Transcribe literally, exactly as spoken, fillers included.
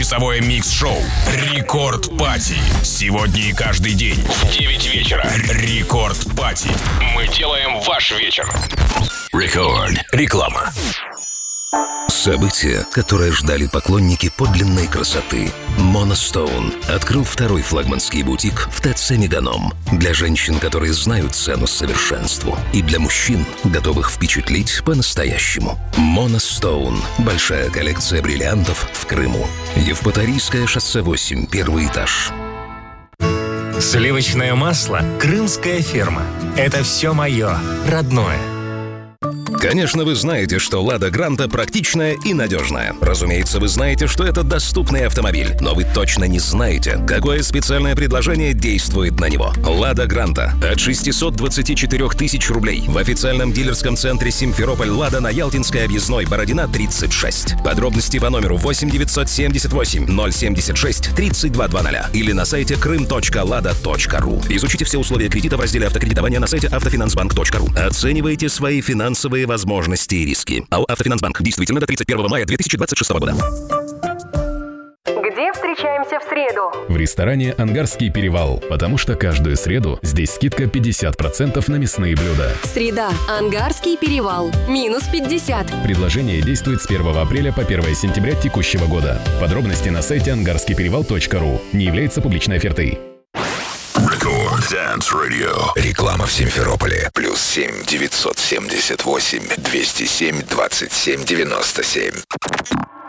Двухчасовое микс-шоу «Рекорд Пати». Сегодня и каждый день в девять вечера. Рекорд Пати. Мы делаем ваш вечер. Рекорд. Реклама. Событие, которое ждали поклонники подлинной красоты. Monostone открыл второй флагманский бутик в ТЦ «Меганом». Для женщин, которые знают цену совершенству. И для мужчин, готовых впечатлить по-настоящему. Monostone. Большая коллекция бриллиантов в Крыму. Евпаторийское шоссе восемь, первый этаж. Сливочное масло «Крымская ферма». Это все мое, родное. Конечно, вы знаете, что «Лада Гранта» практичная и надежная. Разумеется, вы знаете, что это доступный автомобиль. Но вы точно не знаете, какое специальное предложение действует на него. «Лада Гранта» от шестьсот двадцать четыре тысяч рублей в официальном дилерском центре «Симферополь Лада» на Ялтинской объездной, Бородина, тридцать шесть. Подробности по номеру восемь девятьсот семьдесят восемь ноль семьдесят шесть тридцать два двадцать или на сайте крым точка лада точка ру. Изучите все условия кредита в разделе автокредитования на сайте автофинансбанк точка ру. Оценивайте свои финансовые возможности и риски. АО «Автофинансбанк». Действительно до тридцать первого мая две тысячи двадцать шестого года. Где встречаемся в среду? В ресторане «Ангарский перевал», потому что каждую среду здесь скидка пятьдесят процентов на мясные блюда. Среда. Ангарский перевал. Минус пятьдесят. Предложение действует с первого апреля по первое сентября текущего года. Подробности на сайте ангарский перевал точка ру. Не является публичной офертой. Рекорд Dance Radio. Реклама в Симферополе. Плюс семь девятьсот семьдесят восемь двести семь двадцать семь девяносто семь.